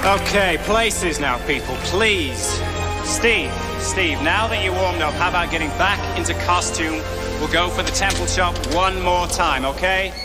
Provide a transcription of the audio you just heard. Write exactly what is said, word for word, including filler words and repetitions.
Okay, places now, people, please. Steve, Steve, now that you're warmed up, how about getting back into costume? We'll go for the temple chop one more time, okay?